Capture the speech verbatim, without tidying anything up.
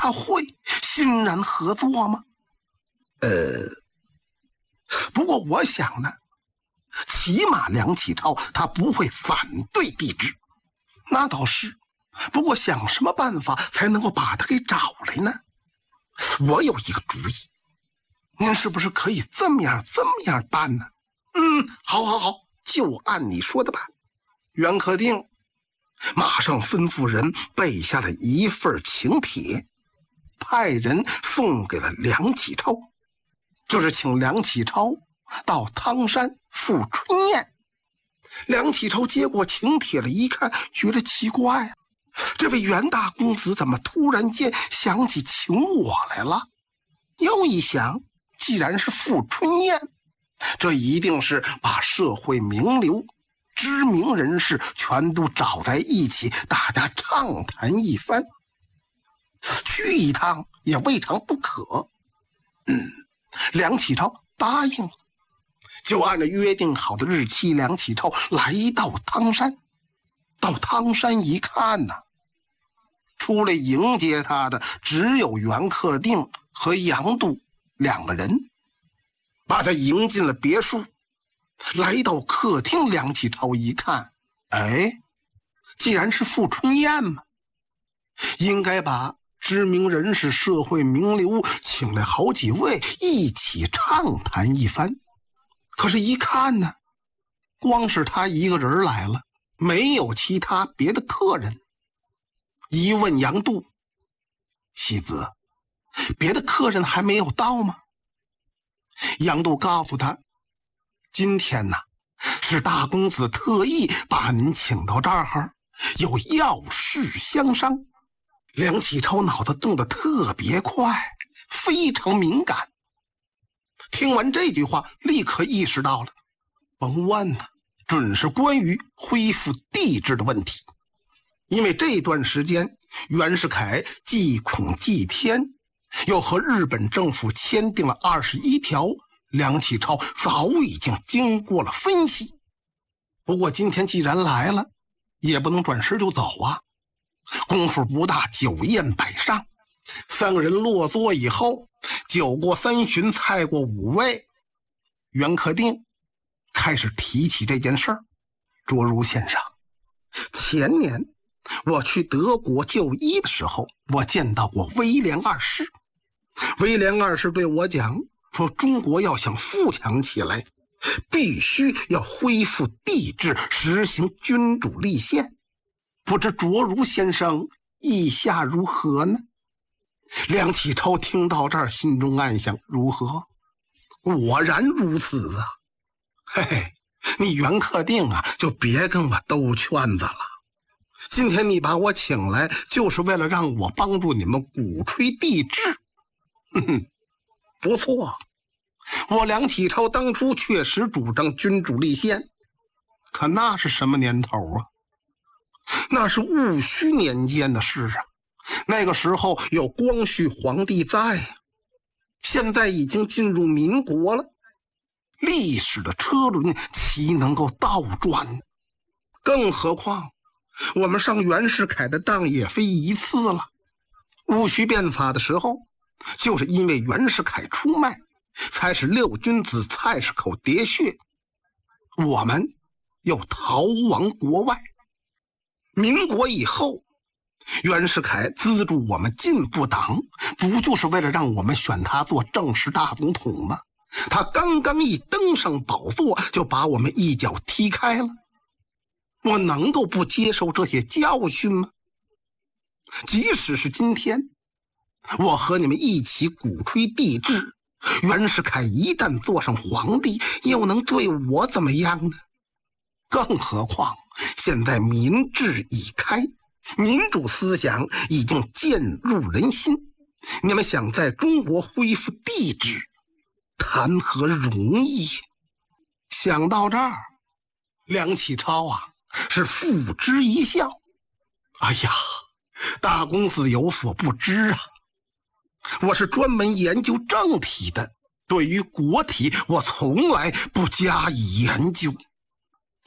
他会欣然合作吗？呃，不过我想呢，起码梁启超他不会反对帝制。那倒是，不过想什么办法才能够把他给找来呢？我有一个主意，您是不是可以这么样这么样办呢？嗯，好好好，就按你说的办。袁克定马上吩咐人备下了一份请帖，派人送给了梁启超，就是请梁启超到汤山赴春宴。梁启超接过请帖了一看，觉得奇怪啊，这位袁大公子怎么突然间想起请我来了？又一想，既然是赴春宴，这一定是把社会名流知名人士全都找在一起，大家畅谈一番，去一趟也未尝不可。嗯，梁启超答应了，就按照约定好的日期，梁启超来到汤山。到汤山一看呢，出来迎接他的只有袁克定和杨度两个人，把他迎进了别墅。来到客厅，梁启超一看，哎，既然是赴春宴嘛，应该把知名人士、社会名流请来好几位一起畅谈一番。可是一看呢，光是他一个人来了，没有其他别的客人。一问杨度，喜子，别的客人还没有到吗？杨度告诉他，今天呢，是大公子特意把您请到这儿，有要事相商。梁启超脑子动得特别快，非常敏感。听完这句话，立刻意识到了，甭问呢，准是关于恢复帝制的问题。因为这段时间，袁世凯祭孔祭天，又和日本政府签订了二十一条，梁启超早已经经过了分析。不过今天既然来了，也不能转身就走啊。功夫不大，酒宴摆上，三个人落座以后，酒过三巡，菜过五味，袁克定开始提起这件事儿。卓如先生，前年我去德国就医的时候，我见到过威廉二世。威廉二世对我讲说，中国要想富强起来，必须要恢复帝制，实行君主立宪。不知卓如先生意下如何呢？梁启超听到这儿，心中暗想，如何？果然如此啊！嘿嘿，你袁克定啊，就别跟我兜圈子了。今天你把我请来，就是为了让我帮助你们鼓吹帝制。哼哼，不错，我梁启超当初确实主张君主立宪，可那是什么年头啊？那是戊戌年间的事啊，那个时候有光绪皇帝在啊。现在已经进入民国了，历史的车轮岂能够倒转呢？更何况我们上袁世凯的当也非一次了。戊戌变法的时候，就是因为袁世凯出卖，才使六君子菜市口喋血，我们又逃亡国外。民国以后，袁世凯资助我们进步党，不就是为了让我们选他做正式大总统吗？他刚刚一登上宝座，就把我们一脚踢开了。我能够不接受这些教训吗？即使是今天，我和你们一起鼓吹帝制，袁世凯一旦坐上皇帝，又能对我怎么样呢？更何况现在民智已开，民主思想已经渐入人心，你们想在中国恢复帝制，谈何容易？想到这儿，梁启超啊是付之一笑。哎呀，大公子有所不知啊，我是专门研究政体的，对于国体我从来不加以研究。